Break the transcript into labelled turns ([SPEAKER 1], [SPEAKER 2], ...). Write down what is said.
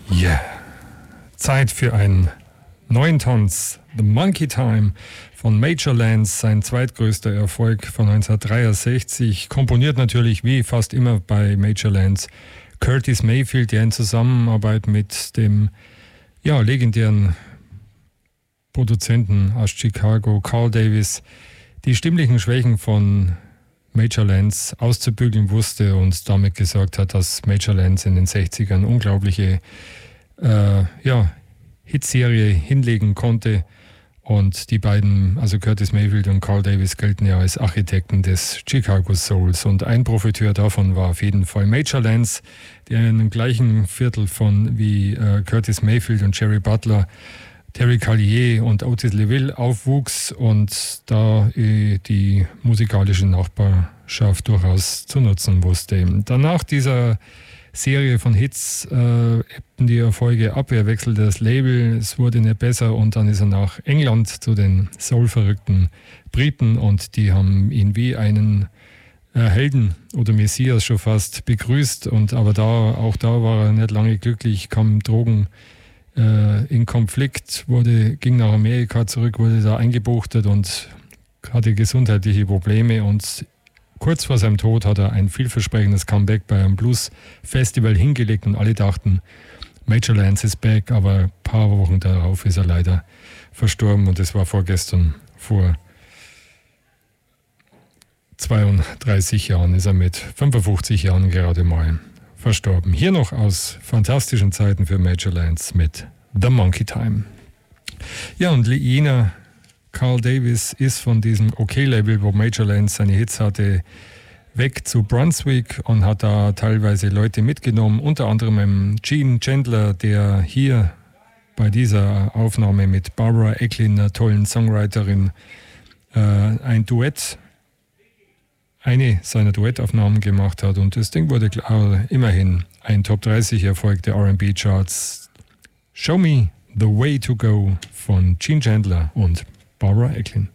[SPEAKER 1] Yeah. Zeit für einen neuen Tanz. The Monkey Time von Major Lance, sein zweitgrößter Erfolg von 1963. Komponiert natürlich wie fast immer bei Major Lance Curtis Mayfield, der in Zusammenarbeit mit dem legendären Produzenten aus Chicago, Carl Davis, die stimmlichen Schwächen von Major Lance auszubügeln wusste und damit gesorgt hat, dass Major Lance in den 60ern unglaubliche Hitserie hinlegen konnte. Und die beiden, also Curtis Mayfield und Carl Davis, gelten ja als Architekten des Chicago Souls. Und ein Profiteur davon war auf jeden Fall Major Lance, der in dem gleichen Viertel wie Curtis Mayfield und Jerry Butler, Terry Callier und Otis LeVille aufwuchs und da die musikalische Nachbarschaft durchaus zu nutzen wusste. Danach dieser Serie von Hits ebbten die Erfolge ab, er wechselte das Label, es wurde nicht besser und dann ist er nach England zu den soulverrückten Briten und die haben ihn wie einen Helden oder Messias schon fast begrüßt aber auch da war er nicht lange glücklich, kam Drogen in Konflikt, ging nach Amerika zurück, wurde da eingebuchtet und hatte gesundheitliche Probleme und kurz vor seinem Tod hat er ein vielversprechendes Comeback bei einem Blues-Festival hingelegt und alle dachten, Major Lance is back, aber ein paar Wochen darauf ist er leider verstorben und das war vorgestern, vor 32 Jahren ist er mit 55 Jahren gerade mal verstorben. Hier noch aus fantastischen Zeiten für Major Lance mit The Monkey Time. Ja, und jener Carl Davis ist von diesem OK-Label, wo Major Lance seine Hits hatte, weg zu Brunswick und hat da teilweise Leute mitgenommen, unter anderem Gene Chandler, der hier bei dieser Aufnahme mit Barbara Ecklin, einer tollen Songwriterin, eine seiner Duettaufnahmen gemacht hat und das Ding wurde immerhin ein Top 30 Erfolg der R&B Charts. Show Me the Way to Go von Gene Chandler und Barbara Ecklin.